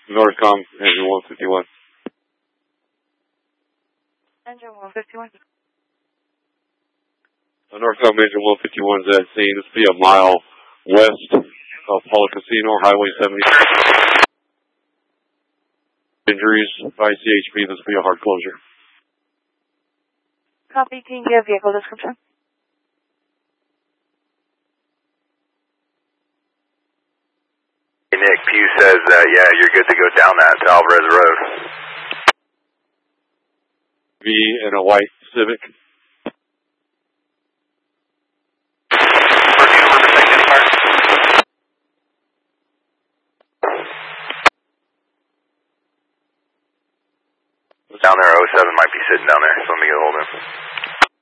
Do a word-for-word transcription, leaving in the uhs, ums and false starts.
Northcom, engine one fifty-one. Engine one fifty-one. Uh, Northcom engine one fifty-one is at scene. This will be a mile west of Apollo Casino, Highway seventy. Injuries by C H P. This will be a hard closure. Copy, can you give vehicle description? Hey Nick, Pew says that, yeah, you're good to go down that to Alvarez Road. V and a white Civic. Down there, oh seven might be sitting down